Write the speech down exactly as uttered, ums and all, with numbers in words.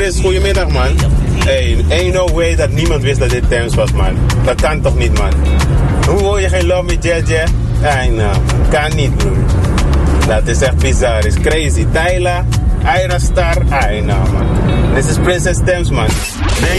Chris, goedemiddag man. Hey, ain't no way dat niemand wist dat dit Thames was, man. Dat kan toch niet, man. Hoe hoor je geen Love Me Jet Jet? Ai, nou, kan niet, broer. Dat is echt bizar, is crazy. Tyla, Ira Star, ai, nou, man. Dit is Princess Thames, man.